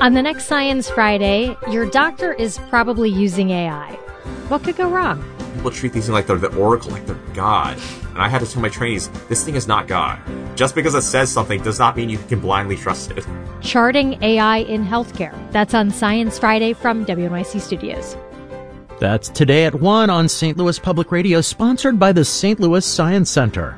On the next Science Friday, your doctor is probably using AI. What could go wrong? People treat these things like they're the oracle, like they're God. And I had to tell my trainees, this thing is not God. Just because it says something does not mean you can blindly trust it. Charting AI in Healthcare. That's on Science Friday from WNYC Studios. That's today at 1 on St. Louis Public Radio, sponsored by the St. Louis Science Center.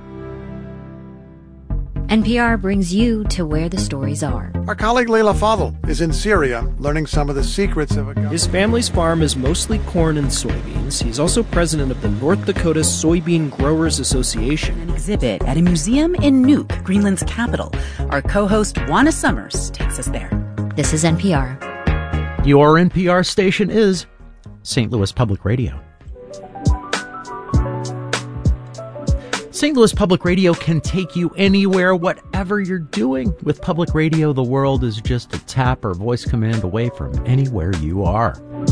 NPR brings you to where the stories are. Our colleague Leila Fadel is in Syria, learning some of the secrets of a... His family's farm is mostly corn and soybeans. He's also president of the North Dakota Soybean Growers Association. An exhibit at a museum in Nuuk, Greenland's capital. Our co-host Juana Summers takes us there. This is NPR. Your NPR station is St. Louis Public Radio. St. Louis Public Radio can take you anywhere, whatever you're doing. With public radio, the world is just a tap or voice command away from anywhere you are.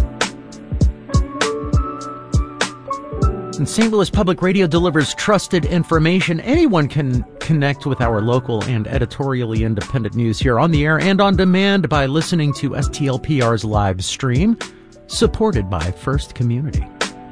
And St. Louis Public Radio delivers trusted information. Anyone can connect with our local and editorially independent news here on the air and on demand by listening to STLPR's live stream, supported by First Community.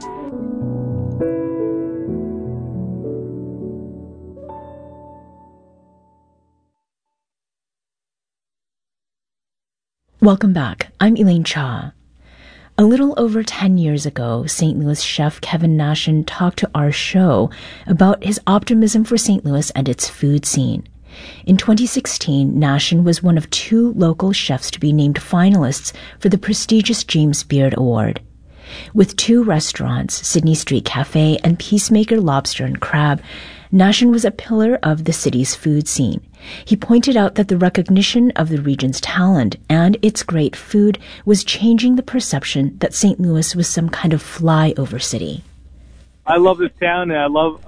Welcome back. I'm Elaine Cha. A little over 10 years ago, St. Louis chef Kevin Nashin talked to our show about his optimism for St. Louis and its food scene. In 2016, Nashin was one of 2 local chefs to be named finalists for the prestigious James Beard Award. With 2 restaurants, Sydney Street Cafe and Peacemaker Lobster and Crab, Nashin was a pillar of the city's food scene. He pointed out that the recognition of the region's talent and its great food was changing the perception that St. Louis was some kind of flyover city. I love this town, and I love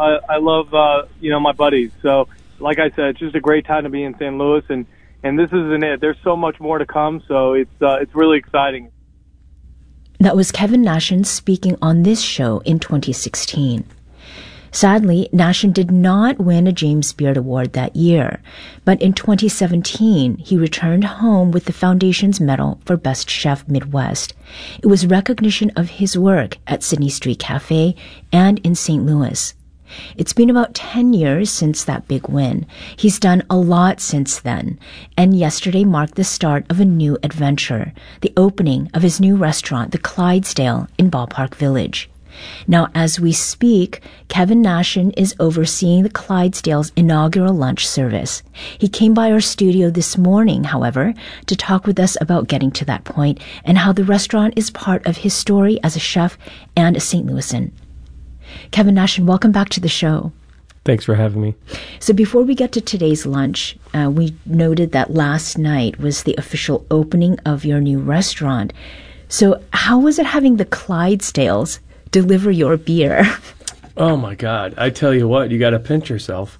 my buddies. So, like I said, it's just a great time to be in St. Louis, and this isn't it. There's so much more to come, so it's really exciting. That was Kevin Nashin speaking on this show in 2016. Sadly, Nashin did not win a James Beard Award that year, but in 2017, he returned home with the Foundation's Medal for Best Chef Midwest. It was recognition of his work at Sydney Street Cafe and in St. Louis. It's been about 10 years since that big win. He's done a lot since then, and yesterday marked the start of a new adventure, the opening of his new restaurant, the Clydesdale, in Ballpark Village. Now, as we speak, Kevin Nashin is overseeing the Clydesdale's inaugural lunch service. He came by our studio this morning, however, to talk with us about getting to that point and how the restaurant is part of his story as a chef and a St. Louisan. Kevin Nashin, welcome back to the show. Thanks for having me. So before we get to today's lunch, we noted that last night was the official opening of your new restaurant. So how was it having the Clydesdales deliver your beer? Oh my God! I tell you what, you got to pinch yourself.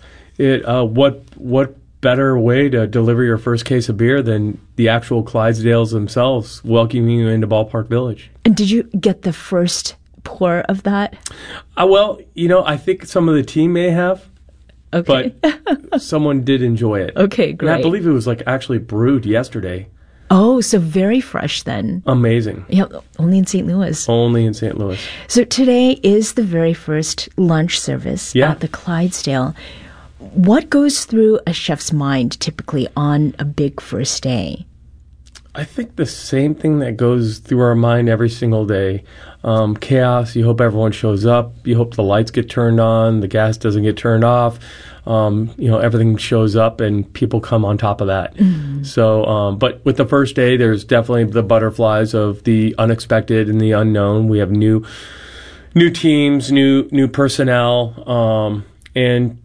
What better way to deliver your first case of beer than the actual Clydesdales themselves welcoming you into Ballpark Village? And did you get the first pour of that? Well, I think some of the team may have. Okay. But someone did enjoy it. Okay, great. And I believe it was actually brewed yesterday. Oh, so very fresh then. Amazing. Yeah, only in St. Louis. Only in St. Louis. So today is the very first lunch service at the Clydesdale. What goes through a chef's mind typically on a big first day? I think the same thing that goes through our mind every single day. Chaos. You hope everyone shows up. You hope the lights get turned on, the gas doesn't get turned off. Everything shows up and people come on top of that. Mm-hmm. So, but with the first day, there's definitely the butterflies of the unexpected and the unknown. We have new teams, new personnel, and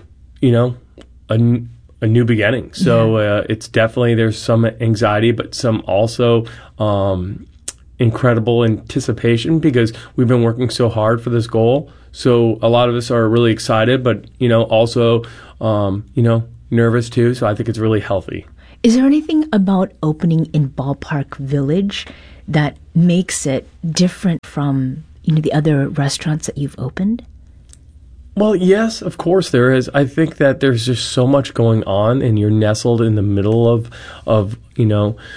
a new beginning. So it's definitely, there's some anxiety, but some also incredible anticipation because we've been working so hard for this goal. So a lot of us are really excited, but also nervous too. So I think it's really healthy. Is there anything about opening in Ballpark Village that makes it different from the other restaurants that you've opened? Well, yes, of course there is. I think that there's just so much going on, and you're nestled in the middle of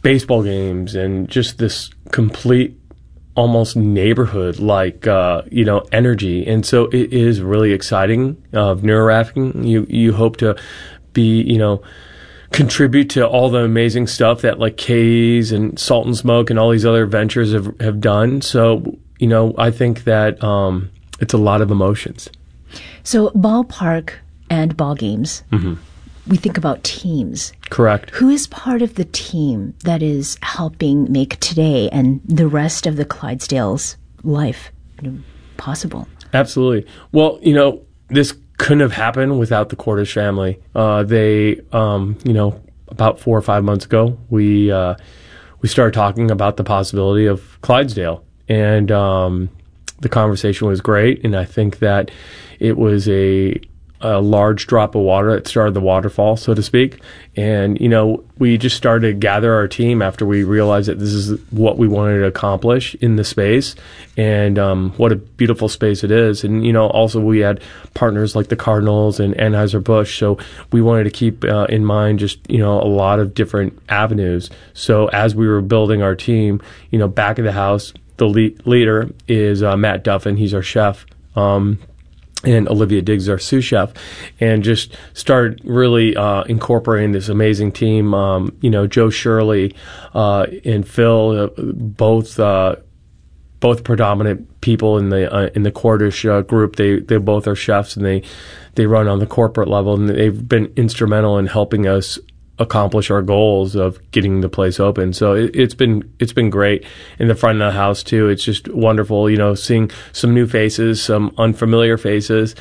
baseball games and just this complete, almost neighborhood like energy. And so it is really exciting, nerve-wracking. You hope to be, contribute to all the amazing stuff that like K's and Salt and Smoke and all these other ventures have done. So, I think that it's a lot of emotions. So ballpark and ball games, Mm-hmm. we think about teams. Correct. Who is part of the team that is helping make today and the rest of the Clydesdales' life possible? Absolutely. Well, this couldn't have happened without the Cordish family. They, about 4 or 5 months ago, we started talking about the possibility of Clydesdale, and the conversation was great. And I think that it was a large drop of water that started the waterfall, so to speak. And, we just started to gather our team after we realized that this is what we wanted to accomplish in the space, and what a beautiful space it is. And, also we had partners like the Cardinals and Anheuser-Busch, so we wanted to keep in mind just, a lot of different avenues. So as we were building our team, back of the house, the leader is Matt Duffin. He's our chef. And Olivia Diggs, our sous chef, and just started really incorporating this amazing team. Joe Shirley and Phil, both predominant people in the Cordish group. They both are chefs, and they run on the corporate level, and they've been instrumental in helping us accomplish our goals of getting the place open. So it's been great. In the front of the house too, it's just wonderful, seeing some new faces, some unfamiliar faces.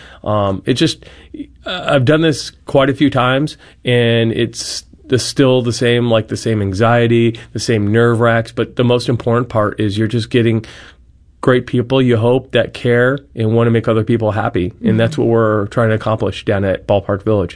I've done this quite a few times, and it's still the same anxiety, the same nerve wracks, but the most important part is you're just getting great people, you hope, that care and want to make other people happy. And that's what we're trying to accomplish down at Ballpark Village.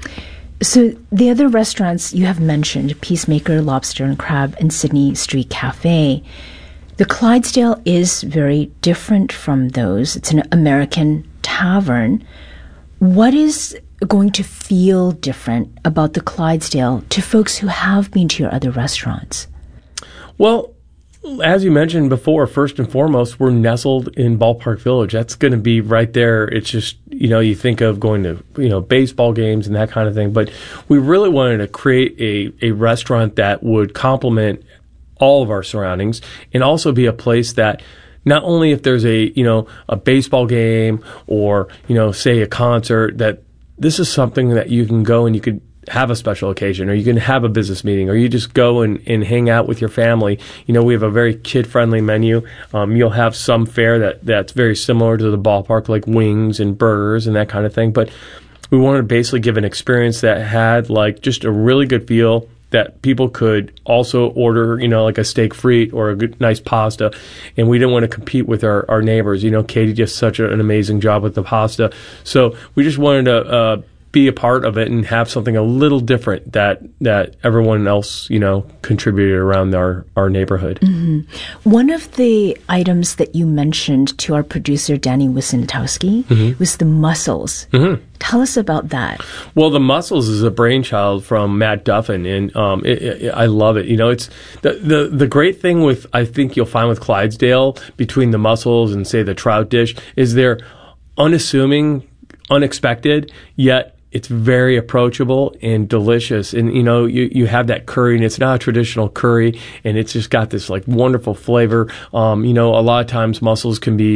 So the other restaurants you have mentioned, Peacemaker, Lobster and Crab, and Sydney Street Cafe, the Clydesdale is very different from those. It's an American tavern. What is going to feel different about the Clydesdale to folks who have been to your other restaurants? Well, as you mentioned before, first and foremost, we're nestled in Ballpark Village. That's going to be right there. It's just, you think of going to, baseball games and that kind of thing. But we really wanted to create a restaurant that would complement all of our surroundings and also be a place that not only if there's a baseball game or, say a concert, that this is something that you can go and you could have a special occasion, or you can have a business meeting, or you just go and hang out with your family. We have a very kid-friendly menu. You'll have some fare that's very similar to the ballpark, like wings and burgers and that kind of thing. But we wanted to basically give an experience that had like just a really good feel, that people could also order, like a steak frite or a good, nice pasta. And we didn't want to compete with our neighbors. Katie did such an amazing job with the pasta. So we just wanted to be a part of it and have something a little different that everyone else, contributed around our neighborhood. Mm-hmm. One of the items that you mentioned to our producer, Danny Wisentowski, was the mussels. Mm-hmm. Tell us about that. Well, the mussels is a brainchild from Matt Duffin, and I love it. It's the great thing with, I think you'll find with Clydesdale, between the mussels and, say, the trout dish, is they're unassuming, unexpected, yet it's very approachable and delicious. And, you have that curry, and it's not a traditional curry, and it's just got this like wonderful flavor. A lot of times mussels can be,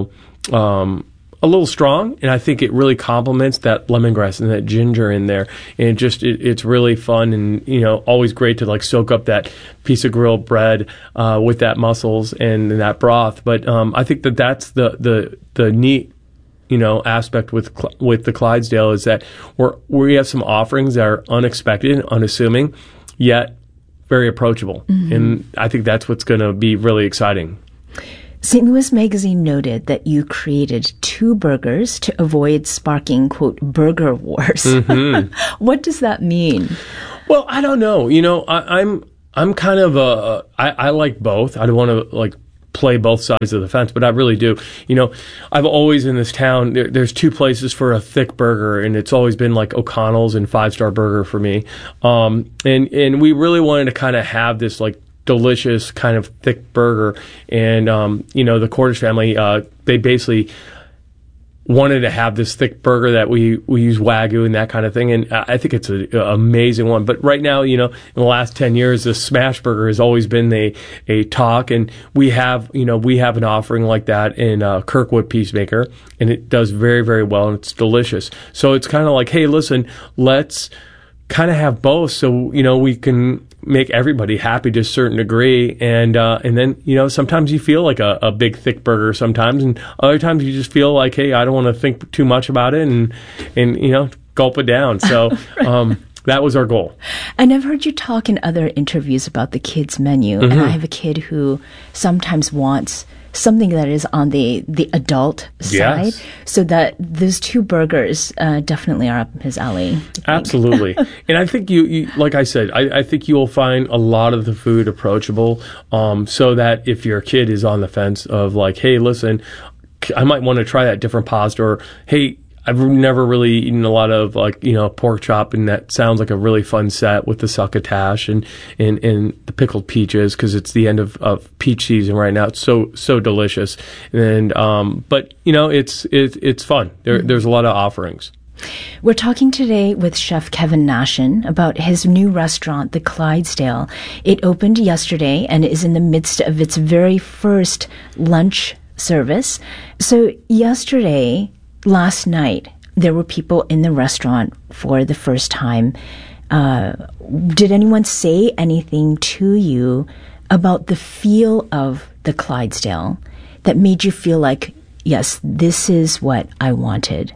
a little strong, and I think it really complements that lemongrass and that ginger in there. And it's really fun, and, always great to like soak up that piece of grilled bread, with that mussels and that broth. But, I think that's the neat, aspect with the Clydesdale, is that we have some offerings that are unexpected and unassuming, yet very approachable. Mm-hmm. And I think that's what's going to be really exciting. St. Louis Magazine noted that you created 2 burgers to avoid sparking, quote, burger wars. Mm-hmm. What does that mean? Well, I don't know. I'm kind of I like both. I don't want to like play both sides of the fence, but I really do. I've always in this town, there's two places for a thick burger, and it's always been like O'Connell's and Five Star Burger for me. And we really wanted to kind of have this like delicious kind of thick burger. And, the Cordish family, they basically wanted to have this thick burger that we use Wagyu and that kind of thing. And I think it's an amazing one. But right now, in the last 10 years, the smash burger has always been a talk. And we have an offering like that in Kirkwood Peacemaker, and it does very, very well, and it's delicious. So it's kind of like, hey, listen, let's kind of have both, so we can make everybody happy to a certain degree, and then sometimes you feel like a big thick burger sometimes, and other times you just feel like, hey, I don't want to think too much about it, and gulp it down. So right. That was our goal. And I've heard you talk in other interviews about the kids menu, and I have a kid who sometimes wants something that is on the adult side, yes. So that those two burgers definitely are up his alley. Absolutely. And I think you like I said, I think you will find a lot of the food approachable, so that if your kid is on the fence of like, hey, listen, I might want to try that different pasta, or hey, I've never really eaten a lot of pork chop, and that sounds like a really fun set with the succotash and the pickled peaches, because it's the end of peach season right now. It's so delicious, and but it's fun. There's a lot of offerings. We're talking today with Chef Kevin Nashin about his new restaurant, the Clydesdale. It opened yesterday and is in the midst of its very first lunch service. So last night, there were people in the restaurant for the first time. Did anyone say anything to you about the feel of the Clydesdale that made you feel like, yes, this is what I wanted?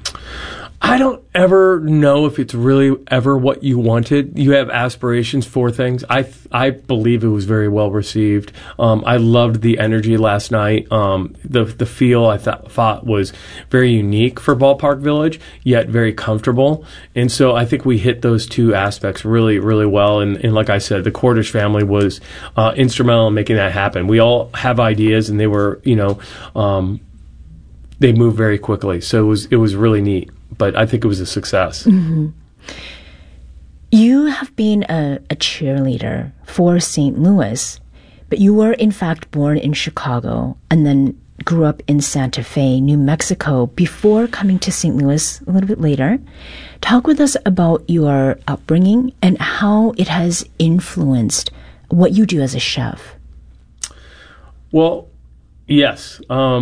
I don't ever know if it's really ever what you wanted. You have aspirations for things. I believe it was very well received. I loved the energy last night. The feel I thought was very unique for Ballpark Village, yet very comfortable. And so I think we hit those two aspects really, really well. And like I said, the Cordish family was instrumental in making that happen. We all have ideas, and they were, they moved very quickly. So it was really neat. But I think it was a success. Mm-hmm. You have been a cheerleader for St. Louis, but you were in fact born in Chicago and then grew up in Santa Fe, New Mexico, before coming to St. Louis a little bit later. Talk with us about your upbringing and how it has influenced what you do as a chef. Well, yes.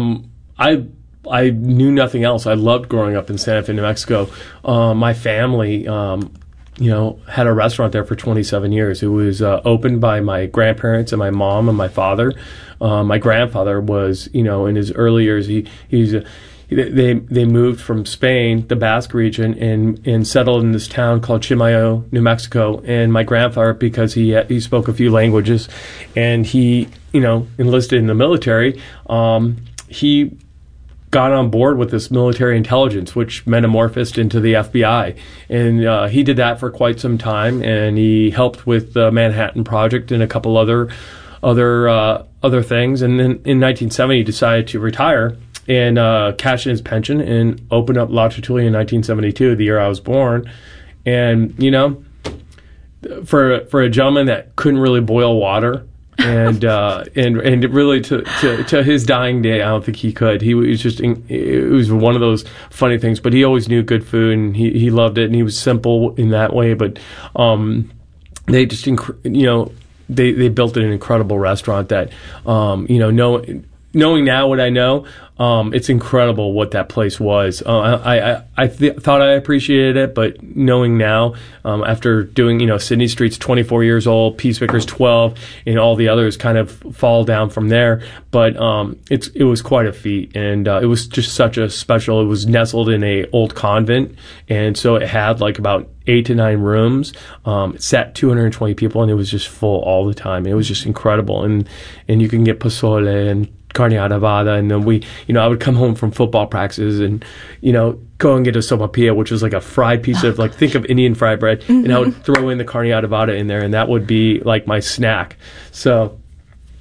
I knew nothing else. I loved growing up in Santa Fe, New Mexico. My family, had a restaurant there for 27 years. It was opened by my grandparents and my mom and my father. My grandfather was, in his early years, they moved from Spain, the Basque region, and settled in this town called Chimayo, New Mexico. And my grandfather, because he spoke a few languages, and he, enlisted in the military, he got on board with this military intelligence, which metamorphosed into the FBI. And he did that for quite some time, and he helped with the Manhattan Project and a couple other things. And then in 1970, he decided to retire and cash in his pension and open up La Tertulia in 1972, the year I was born. And, for a gentleman that couldn't really boil water, and really to his dying day, I don't think he could. He was it was one of those funny things, but he always knew good food, and he loved it, and he was simple in that way. But they just they built an incredible restaurant that knowing now what I know, it's incredible what that place was. I thought I appreciated it, but knowing now, after doing, Sydney Street's 24 years old, Peacemaker's 12, and all the others kind of fall down from there. But it was quite a feat, and it was just such a special. It was nestled in a old convent, and so it had like about 8 to 9 rooms. It sat 220 people, and it was just full all the time. It was just incredible, and you can get pozole and carne adobada, and then I would come home from football practices and, go and get a sopapilla, which was like a fried piece of, like, think of Indian fried bread, mm-hmm. and I would throw in the carne adobada in there, and that would be like my snack. So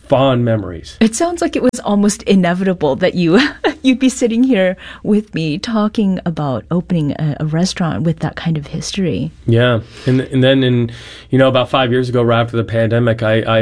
fond memories. It sounds like it was almost inevitable that you'd be sitting here with me talking about opening a restaurant with that kind of history. Yeah, and then about 5 years ago, right after the pandemic,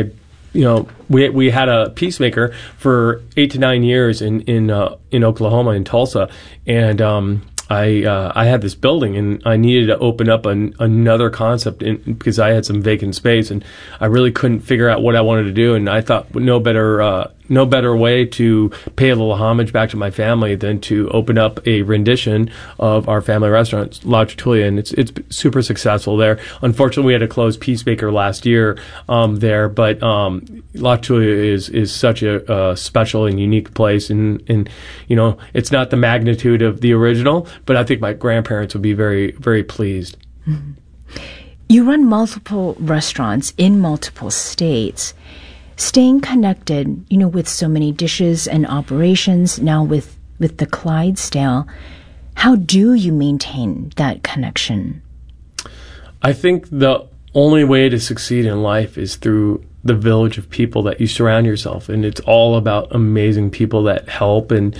we had a Peacemaker for 8 to 9 years in Oklahoma, in Tulsa, and I had this building, and I needed to open up another concept because I had some vacant space, and I really couldn't figure out what I wanted to do. And I thought no better way to pay a little homage back to my family than to open up a rendition of our family restaurant, La Tertulia, and it's super successful there. Unfortunately, we had to close Peacemaker last year there, but La Tertulia is such a special and unique place, and it's not the magnitude of the original, but I think my grandparents would be very, very pleased. Mm-hmm. You run multiple restaurants in multiple states. Staying connected, with so many dishes and operations, now with the Clydesdale, how do you maintain that connection? I think the only way to succeed in life is through the village of people that you surround yourself, and it's all about amazing people that help, and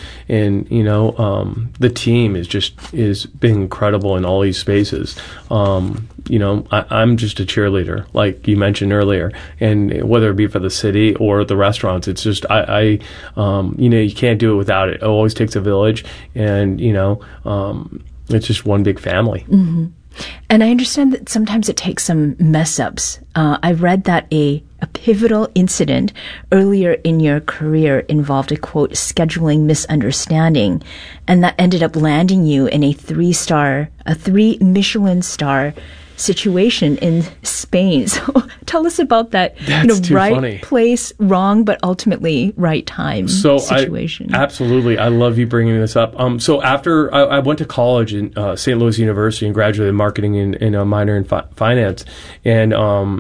the team is being incredible in all these spaces. I'm just a cheerleader, like you mentioned earlier, and whether it be for the city or the restaurants, it's just you can't do it without it. It always takes a village, and it's just one big family. Mm-hmm. And I understand that sometimes it takes some mess-ups. I read that a pivotal incident earlier in your career involved a, quote, scheduling misunderstanding, and that ended up landing you in a 3 Michelin star situation in Spain. So tell us about that. That's too right funny. Place, wrong, but ultimately right time situation. Absolutely. I love you bringing this up. So after I went to college in St. Louis University and graduated in marketing and a minor in finance, and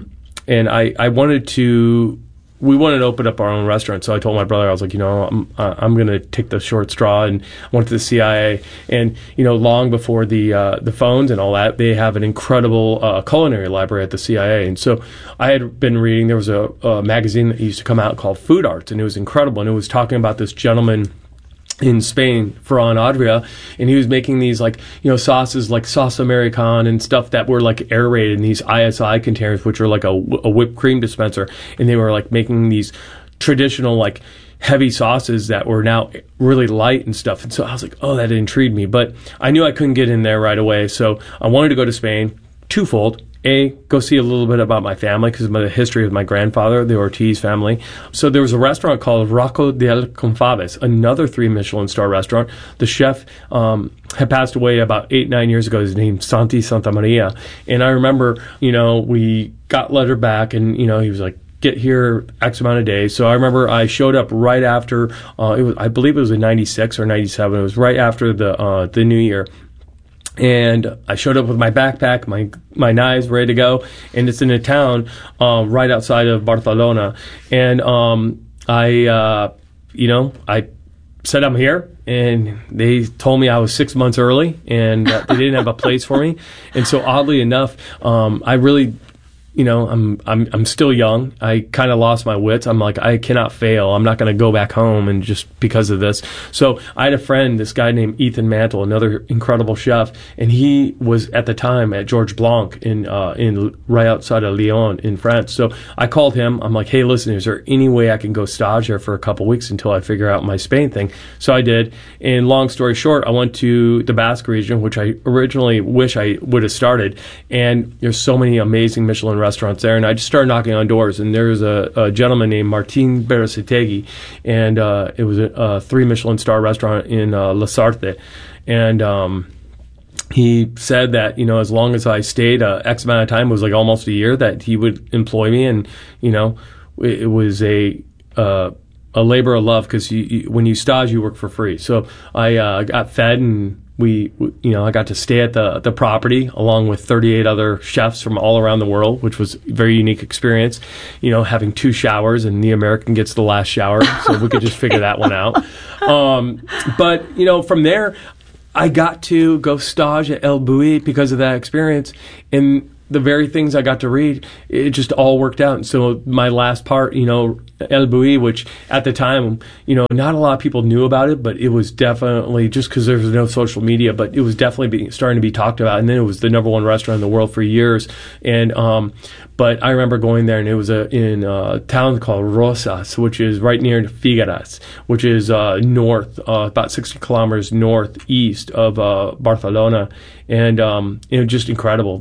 I wanted to. We wanted to open up our own restaurant, so I told my brother, I was like, I'm going to take the short straw, and I went to the CIA. And long before the phones and all that, they have an incredible culinary library at the CIA. And so I had been reading. There was a magazine that used to come out called Food Arts, and it was incredible. And it was talking about this gentleman in Spain, Ferran Adria, and he was making these sauces like sauce Americana and stuff that were like aerated in these ISI containers, which are like a whipped cream dispenser, and they were like making these traditional like heavy sauces that were now really light and stuff. And so I was like, oh, that intrigued me, but I knew I couldn't get in there right away, so I wanted to go to Spain twofold. Go see a little bit about my family, because of the history of my grandfather, the Ortiz family. So there was a restaurant called Rocco del Confaves, another 3 Michelin star restaurant. The chef had passed away about 8-9 years ago. His name Santi Santamaria. And I remember, we got letter back, and, he was like, get here X amount of days. So I remember I showed up right after, I believe it was in 96 or 97. It was right after the New Year. And I showed up with my backpack, my knives ready to go, and it's in a town right outside of Barcelona. And I said I'm here, and they told me I was 6 months early, and they didn't have a place for me. And so oddly enough, I really. I'm still young. I kind of lost my wits. I'm like, I cannot fail. I'm not going to go back home and just because of this. So I had a friend, this guy named Ethan Mantle, another incredible chef, and he was at the time at George Blanc in right outside of Lyon in France. So I called him. I'm like, hey, listen, is there any way I can go stage there for a couple weeks until I figure out my Spain thing? So I did. And long story short, I went to the Basque region, which I originally wish I would have started. And there's so many amazing Michelin restaurants there, and I just started knocking on doors, and there was a gentleman named Martin Berasategui, and it was a 3 Michelin star restaurant in Lasarte, and he said that as long as I stayed X amount of time, it was like almost a year, that he would employ me, and it was a labor of love, because when you stage, you work for free. So I got fed, and I got to stay at the property along with 38 other chefs from all around the world, which was a very unique experience. Having 2 showers, and the American gets the last shower, so we could just figure that one out. But from there, I got to go stage at El Bulli because of that experience, and the very things I got to read, it just all worked out. And so my last part, El Bulli, which at the time, not a lot of people knew about it, but it was definitely, just because there was no social media, but it was definitely starting to be talked about. And then it was the number one restaurant in the world for years. And but I remember going there, and it was in a town called Rosas, which is right near Figueras, which is north, about 60 kilometers northeast of Barcelona. And just incredible.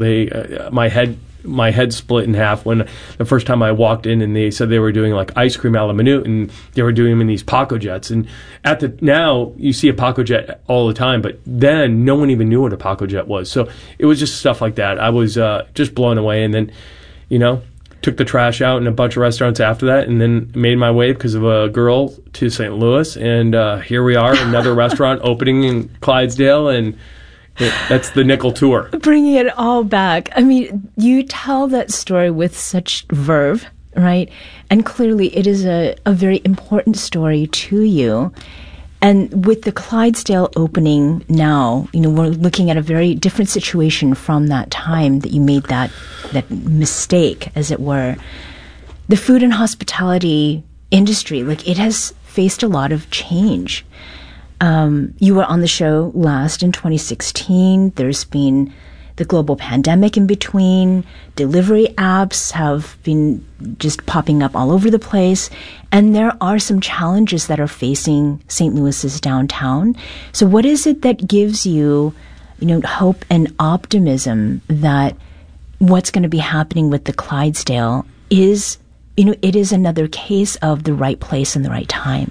My head split in half when the first time I walked in, and they said they were doing like ice cream a la minute, and they were doing them in these Paco Jets. And now you see a Paco Jet all the time, but then no one even knew what a Paco Jet was. So it was just stuff like that. I was just blown away, and then took the trash out in a bunch of restaurants after that, and then made my way because of a girl to St. Louis, and here we are, another restaurant opening in Clydesdale, and that's the Nickel Tour. Bringing it all back. I mean, you tell that story with such verve, right? And clearly it is a very important story to you. And with the Clydesdale opening now, we're looking at a very different situation from that time that you made that mistake, as it were. The food and hospitality industry, it has faced a lot of change. You were on the show last in 2016. There's been the global pandemic in between. Delivery apps have been just popping up all over the place. And there are some challenges that are facing St. Louis's downtown. So what is it that gives you, hope and optimism that what's going to be happening with the Clydesdale is, it is another case of the right place and the right time?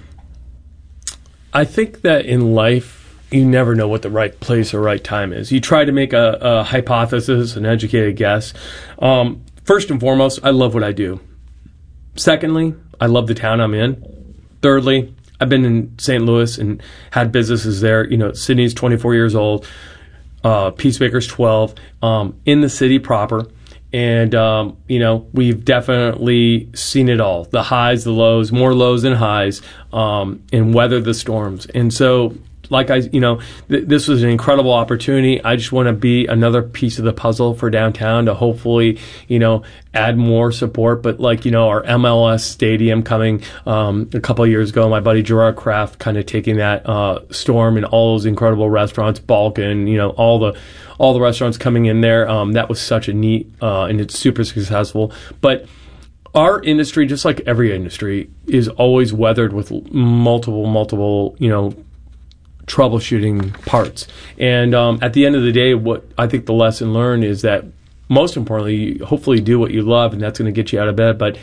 I think that in life, you never know what the right place or right time is. You try to make a hypothesis, an educated guess. First and foremost, I love what I do. Secondly, I love the town I'm in. Thirdly, I've been in St. Louis and had businesses there. Sydney's 24 years old. Peacemaker's 12. In the city proper. And, we've definitely seen it all. The highs, the lows, more lows than highs, and weathered the storms. And so, this was an incredible opportunity. I just want to be another piece of the puzzle for downtown to hopefully, add more support. But our MLS stadium coming a couple of years ago, my buddy Gerard Kraft kind of taking that storm and all those incredible restaurants, Balkan, all the restaurants coming in there. That was such a neat, and it's super successful. But our industry, just like every industry, is always weathered with multiple, troubleshooting parts. And at the end of the day, what I think the lesson learned is that most importantly, you hopefully do what you love, and that's going to get you out of bed. But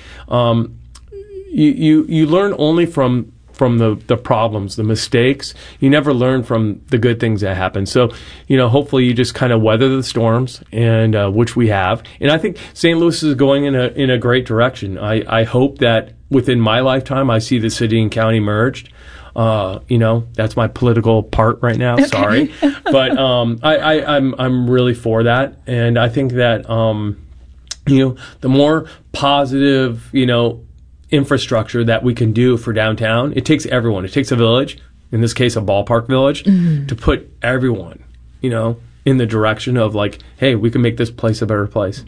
you learn only from the problems, the mistakes. You never learn from the good things that happen. So, hopefully you just kind of weather the storms, and which we have. And I think St. Louis is going in a great direction. I hope that within my lifetime, I see the city and county merged. That's my political part right now. Sorry, but I'm really for that, and I think that the more positive infrastructure that we can do for downtown, it takes everyone. It takes a village, in this case a ballpark village, to put everyone in the direction of hey, we can make this place a better place.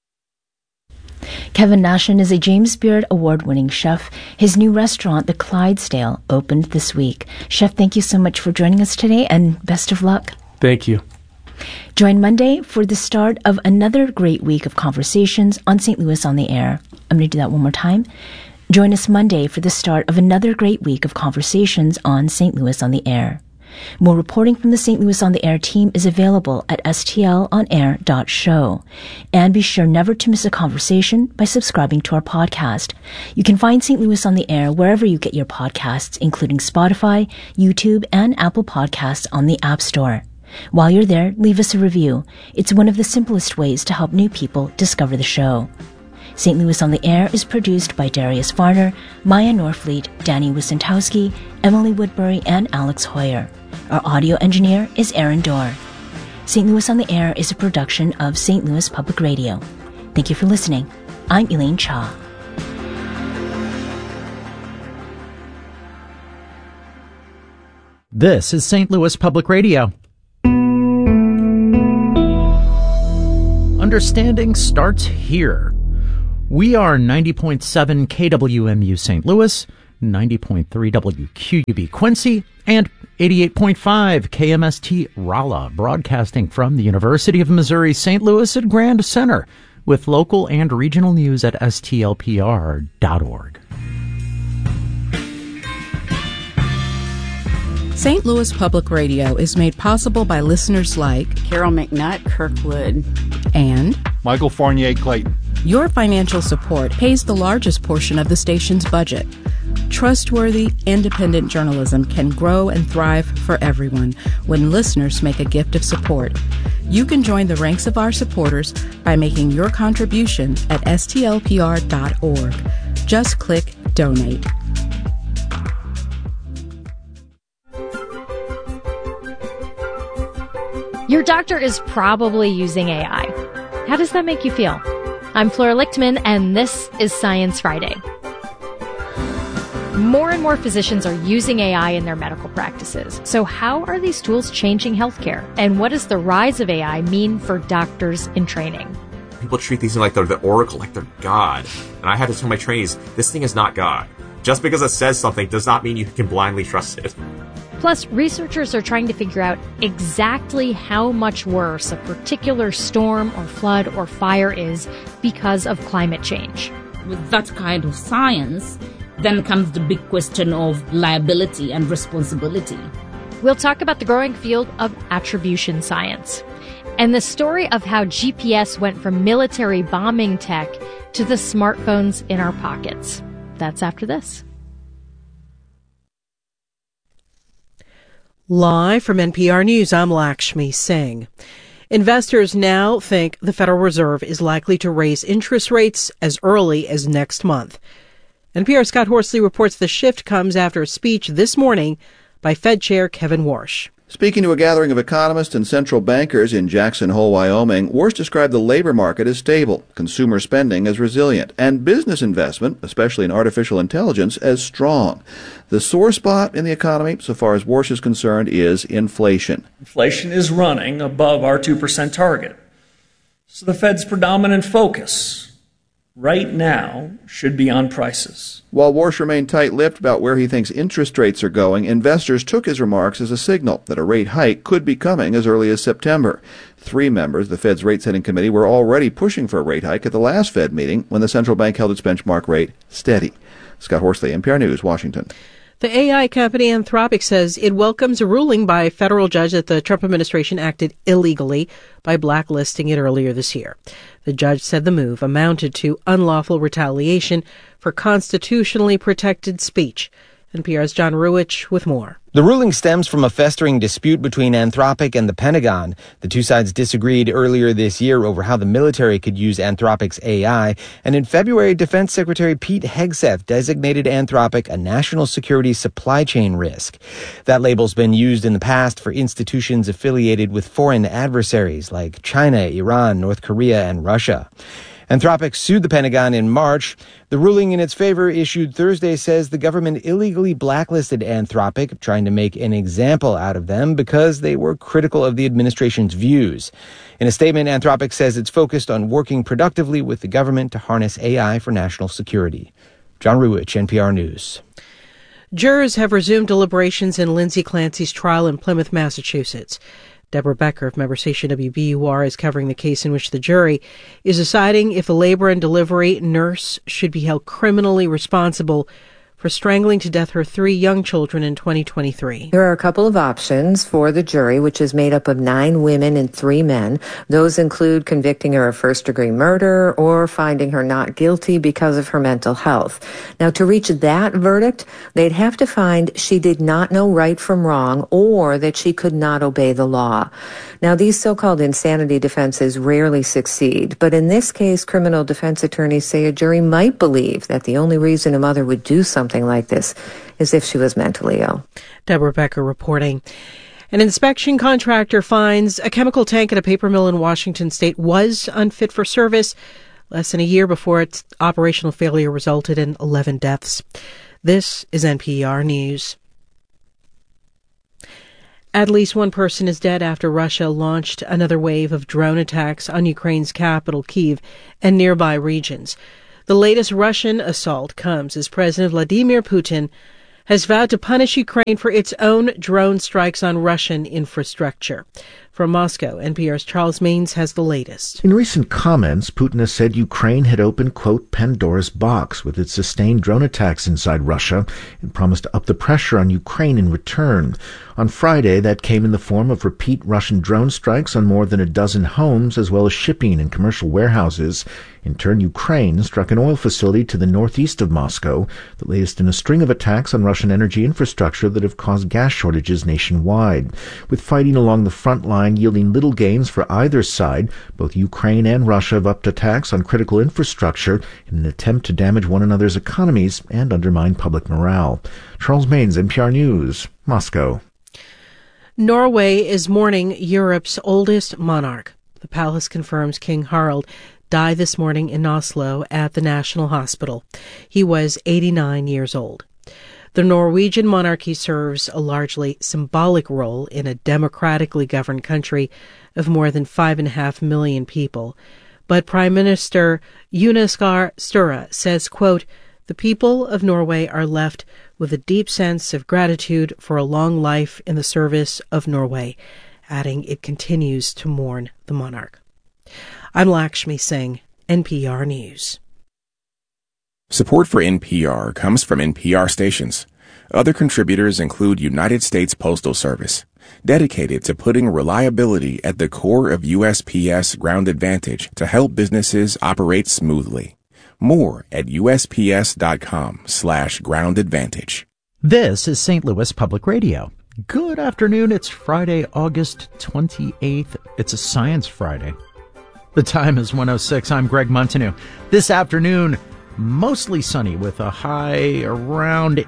Kevin Nashan is a James Beard award-winning chef. His new restaurant, the Clydesdale, opened this week. Chef, thank you so much for joining us today, and best of luck. Thank you. Join Monday for the start of another great week of conversations on St. Louis on the Air. I'm going to do that one more time. Join us Monday for the start of another great week of conversations on St. Louis on the Air. More reporting from the St. Louis on the Air team is available at stlonair.show. And be sure never to miss a conversation by subscribing to our podcast. You can find St. Louis on the Air wherever you get your podcasts, including Spotify, YouTube, and Apple Podcasts on the App Store. While you're there, leave us a review. It's one of the simplest ways to help new people discover the show. St. Louis on the Air is produced by Darius Varner, Maya Norfleet, Danny Wysentowski, Emily Woodbury, and Alex Hoyer. Our audio engineer is Aaron Dorr. St. Louis on the Air is a production of St. Louis Public Radio. Thank you for listening. I'm Elaine Cha. This is St. Louis Public Radio. Understanding starts here. We are 90.7 KWMU St. Louis, 90.3 WQUB Quincy, and 88.5 KMST Rolla, broadcasting from the University of Missouri St. Louis at Grand Center, with local and regional news at stlpr.org. St. Louis Public Radio is made possible by listeners like Carol McNutt, Kirkwood, and Michael Fournier Clayton. Your financial support pays the largest portion of the station's budget. Trustworthy, independent journalism can grow and thrive for everyone when listeners make a gift of support. You can join the ranks of our supporters by making your contribution at stlpr.org. Just click Donate. Your doctor is probably using AI. How does that make you feel? I'm Flora Lichtman, and this is Science Friday. More and more physicians are using AI in their medical practices. So how are these tools changing healthcare? And what does the rise of AI mean for doctors in training? People treat these like they're the oracle, like they're God. And I had to tell my trainees, this thing is not God. Just because it says something does not mean you can blindly trust it. Plus, researchers are trying to figure out exactly how much worse a particular storm or flood or fire is because of climate change. With that kind of science, then comes the big question of liability and responsibility. We'll talk about the growing field of attribution science and the story of how GPS went from military bombing tech to the smartphones in our pockets. That's after this. Live from NPR News, I'm Lakshmi Singh. Investors now think the Federal Reserve is likely to raise interest rates as early as next month. NPR's Scott Horsley reports the shift comes after a speech this morning by Fed Chair Kevin Warsh. Speaking to a gathering of economists and central bankers in Jackson Hole, Wyoming, Warsh described the labor market as stable, consumer spending as resilient, and business investment, especially in artificial intelligence, as strong. The sore spot in the economy, so far as Warsh is concerned, is inflation. Inflation is running above our 2% target. So the Fed's predominant focus right now should be on prices. While Warsh remained tight-lipped about where he thinks interest rates are going, investors took his remarks as a signal that a rate hike could be coming as early as September. 3 members of the Fed's rate-setting committee were already pushing for a rate hike at the last Fed meeting when the central bank held its benchmark rate steady. Scott Horsley, NPR News, Washington. The AI company Anthropic says it welcomes a ruling by a federal judge that the Trump administration acted illegally by blacklisting it earlier this year. The judge said the move amounted to unlawful retaliation for constitutionally protected speech. NPR's John Ruwitch with more. The ruling stems from a festering dispute between Anthropic and the Pentagon. The two sides disagreed earlier this year over how the military could use Anthropic's AI, and in February, Defense Secretary Pete Hegseth designated Anthropic a national security supply chain risk. That label's been used in the past for institutions affiliated with foreign adversaries like China, Iran, North Korea, and Russia. Anthropic sued the Pentagon in March. The ruling in its favor issued Thursday says the government illegally blacklisted Anthropic, trying to make an example out of them because they were critical of the administration's views. In a statement, Anthropic says it's focused on working productively with the government to harness AI for national security. John Ruwitch, NPR News. Jurors have resumed deliberations in Lindsay Clancy's trial in Plymouth, Massachusetts. Deborah Becker of member station WBUR is covering the case in which the jury is deciding if the labor and delivery nurse should be held criminally responsible for strangling to death her 3 young children in 2023. There are a couple of options for the jury, which is made up of 9 women and 3 men. Those include convicting her of first-degree murder or finding her not guilty because of her mental health. Now, to reach that verdict, they'd have to find she did not know right from wrong or that she could not obey the law. Now, these so-called insanity defenses rarely succeed, but in this case, criminal defense attorneys say a jury might believe that the only reason a mother would do something like this is if she was mentally ill. Deborah Becker reporting. An inspection contractor finds a chemical tank at a paper mill in Washington state was unfit for service less than a year before its operational failure resulted in 11 deaths. This is NPR News. At least 1 person is dead after Russia launched another wave of drone attacks on Ukraine's capital, Kyiv, and nearby regions. The latest Russian assault comes as President Vladimir Putin has vowed to punish Ukraine for its own drone strikes on Russian infrastructure. From Moscow, NPR's Charles Maynes has the latest. In recent comments, Putin has said Ukraine had opened, quote, Pandora's box with its sustained drone attacks inside Russia and promised to up the pressure on Ukraine in return. On Friday, that came in the form of repeat Russian drone strikes on more than a dozen homes, as well as shipping and commercial warehouses. In turn, Ukraine struck an oil facility to the northeast of Moscow, the latest in a string of attacks on Russian energy infrastructure that have caused gas shortages nationwide. With fighting along the front line yielding little gains for either side, both Ukraine and Russia have upped attacks on critical infrastructure in an attempt to damage one another's economies and undermine public morale. Charles Maynes, NPR News, Moscow. Norway is mourning Europe's oldest monarch. The palace confirms King Harald died this morning in Oslo at the National Hospital. He was 89 years old. The Norwegian monarchy serves a largely symbolic role in a democratically governed country of more than 5.5 million people. But Prime Minister Jonas Gahr Støre says, quote, the people of Norway are left with a deep sense of gratitude for a long life in the service of Norway, adding it continues to mourn the monarch. I'm Lakshmi Singh, NPR News. Support for NPR comes from NPR stations. Other contributors include United States Postal Service, dedicated to putting reliability at the core of USPS Ground Advantage to help businesses operate smoothly. More at USPS.com/Ground Advantage. This is St. Louis Public Radio. Good afternoon. It's Friday, August 28th. It's a Science Friday. The time is 1:06. I'm Greg Montanew. This afternoon, mostly sunny with a high around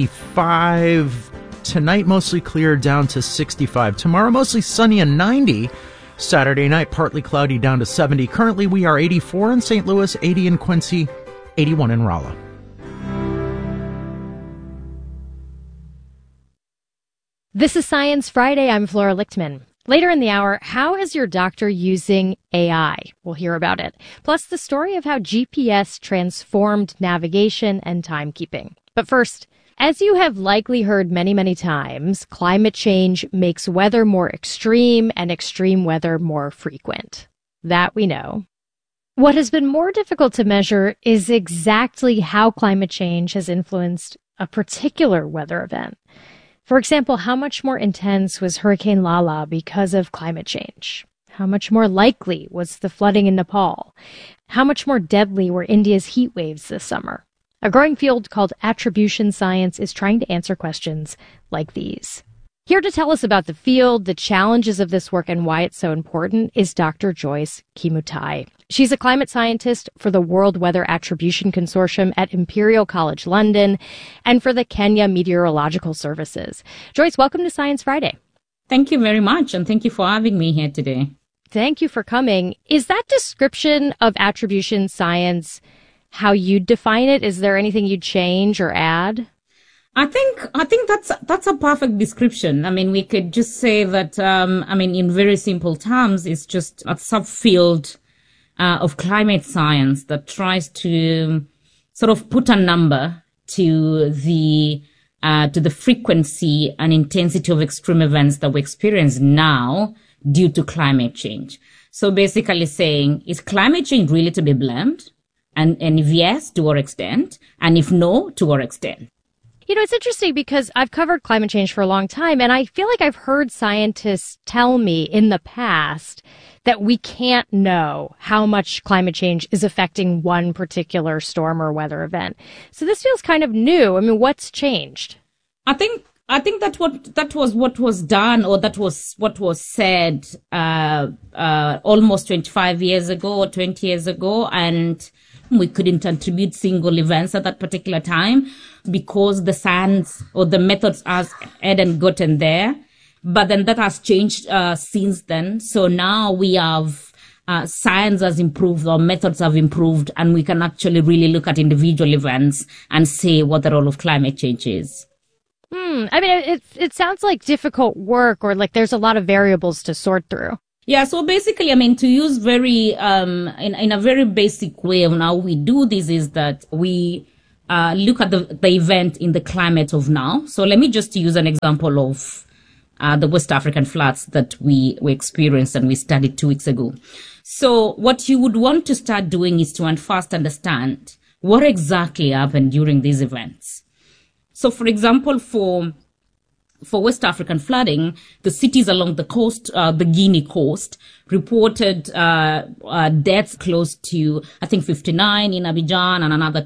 85. Tonight, mostly clear down to 65. Tomorrow, mostly sunny and 90. Saturday night, partly cloudy down to 70. Currently, we are 84 in St. Louis, 80 in Quincy, 81 in Rolla. This is Science Friday. I'm Flora Lichtman. Later in the hour, how is your doctor using AI? We'll hear about it. Plus, the story of how GPS transformed navigation and timekeeping. But first, as you have likely heard many, many times, climate change makes weather more extreme and extreme weather more frequent. That we know. What has been more difficult to measure is exactly how climate change has influenced a particular weather event. For example, how much more intense was Hurricane Lala because of climate change? How much more likely was the flooding in Nepal? How much more deadly were India's heat waves this summer? A growing field called attribution science is trying to answer questions like these. Here to tell us about the field, the challenges of this work, and why it's so important is Dr. Joyce Kimutai. She's a climate scientist for the World Weather Attribution Consortium at Imperial College London and for the Kenya Meteorological Services. Joyce, welcome to Science Friday. Thank you very much, and thank you for having me here today. Thank you for coming. Is that description of attribution science how you define it? Is there anything you'd change or add? I think that's a perfect description. I mean, we could just say that, in very simple terms, it's just a subfield of climate science that tries to sort of put a number to the frequency and intensity of extreme events that we experience now due to climate change. So basically saying, is climate change really to be blamed? And if yes, to what extent? And if no, to what extent? You know, it's interesting because I've covered climate change for a long time, and I feel like I've heard scientists tell me in the past that we can't know how much climate change is affecting one particular storm or weather event. So this feels kind of new. I mean, what's changed? I think that was what was done, or that was what was said almost 25 years ago or 20 years ago, and we couldn't attribute single events at that particular time because the science or the methods hadn't gotten there. But then that has changed since then. So now we have science has improved, our methods have improved, and we can actually really look at individual events and say what the role of climate change is. I mean, it sounds like difficult work, or like there's a lot of variables to sort through. Yeah, so basically, to use very, in a very basic way of how we do this is that we look at the event in the climate of now. So let me just use an example of the West African floods that we experienced and we studied 2 weeks ago. So what you would want to start doing is to first understand what exactly happened during these events. So, for example, for West African flooding, the cities along the coast, the Guinea coast, reported deaths close to, I think, 59 in Abidjan and another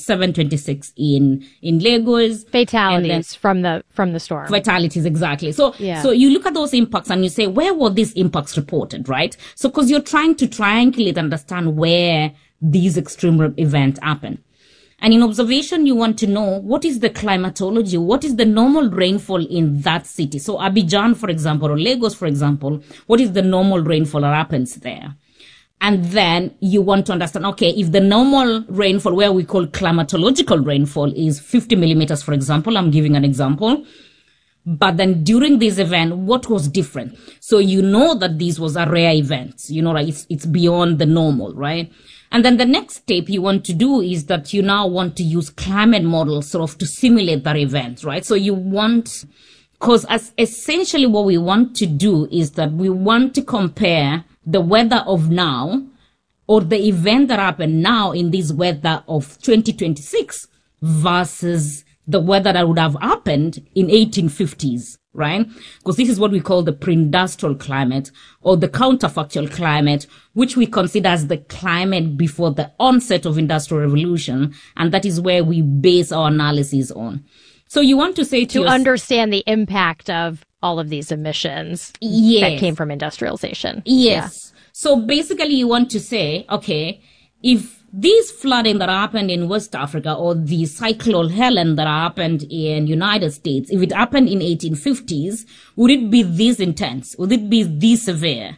26 in Lagos. Fatalities from the storm. Fatalities, exactly. So you look at those impacts and you say, where were these impacts reported, right? So because you're trying to triangulate and understand where these extreme events happen. And in observation, you want to know what is the climatology, what is the normal rainfall in that city. So Abidjan, for example, or Lagos, for example, what is the normal rainfall that happens there? And then you want to understand, okay, if the normal rainfall, where we call climatological rainfall, is 50 millimeters, for example, I'm giving an example. But then during this event, what was different? So you know that this was a rare event, right? It's beyond the normal, right? And then the next step you want to do is that you now want to use climate models sort of to simulate that event, right? So you want, because essentially what we want to do is that we want to compare the weather of now or the event that happened now in this weather of 2026 versus the weather that would have happened in 1850s, right? Because this is what we call the pre-industrial climate or the counterfactual climate, which we consider as the climate before the onset of industrial revolution. And that is where we base our analysis on. So you want to say to understand the impact of all of these emissions that came from industrialization. Yes. Yeah. So basically you want to say, okay, if this flooding that happened in West Africa or the Cyclone Helen that happened in United States, if it happened in 1850s, would it be this intense? Would it be this severe?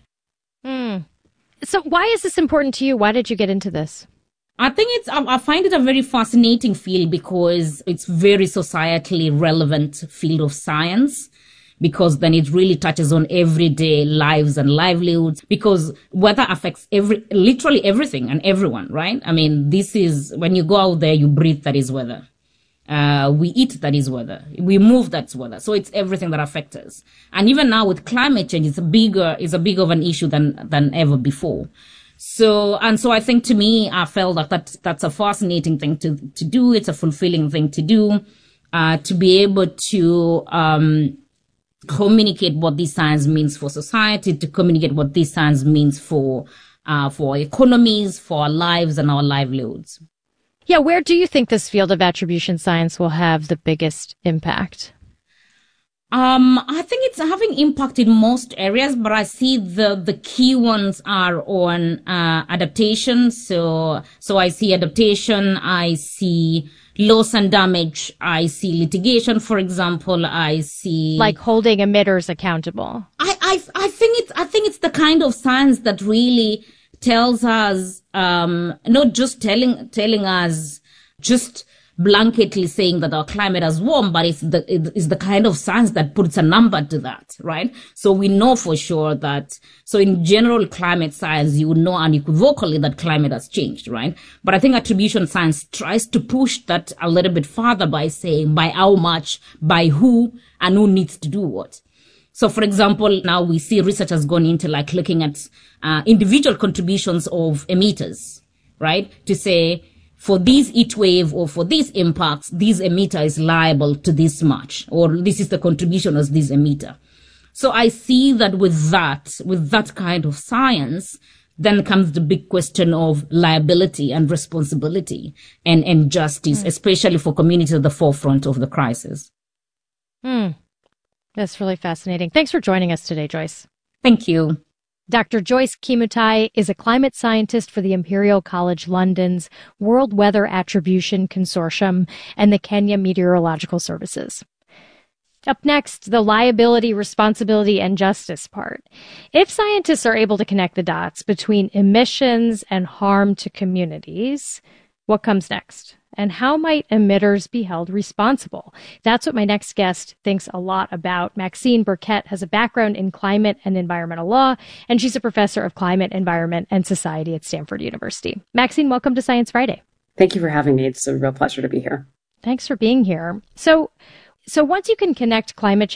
So why is this important to you? Why did you get into this? I think I find it a very fascinating field because it's very societally relevant field of science. Because then it really touches on everyday lives and livelihoods, because weather affects literally everything and everyone, right? This is, when you go out there, you breathe, that is weather. We eat, that is weather. We move, that's weather. So it's everything that affects us. And even now with climate change, it's a bigger of an issue than ever before. So I think to me, I felt that's a fascinating thing to do. It's a fulfilling thing to do, to be able to, communicate what this science means for society, to communicate what this science means for economies, for our lives and our livelihoods. Yeah, where do you think this field of attribution science will have the biggest impact? I think it's having impact in most areas, but I see the key ones are on adaptation. So I see adaptation, I see loss and damage, I see litigation, for example, I see like holding emitters accountable. I think it's the kind of science that really tells us, not just telling us just blanketly saying that our climate has warmed, but it's the kind of science that puts a number to that, right? So we know for sure that, so in general climate science, you would know unequivocally that climate has changed, right? But I think attribution science tries to push that a little bit farther by saying by how much, by who, and who needs to do what. So for example, now we see research has gone into like looking at individual contributions of emitters, right? To say, for this heat wave or for these impacts, this emitter is liable to this much, or this is the contribution of this emitter. So I see that with that kind of science, then comes the big question of liability and responsibility and justice, especially for communities at the forefront of the crisis. That's really fascinating. Thanks for joining us today, Joyce. Thank you. Dr. Joyce Kimutai is a climate scientist for the Imperial College London's World Weather Attribution Consortium and the Kenya Meteorological Services. Up next, the liability, responsibility, and justice part. If scientists are able to connect the dots between emissions and harm to communities, what comes next? And how might emitters be held responsible? That's what my next guest thinks a lot about. Maxine Burkett has a background in climate and environmental law, and she's a professor of climate, environment, and society at Stanford University. Maxine, welcome to Science Friday. Thank you for having me. It's a real pleasure to be here. Thanks for being here. So once you can connect climate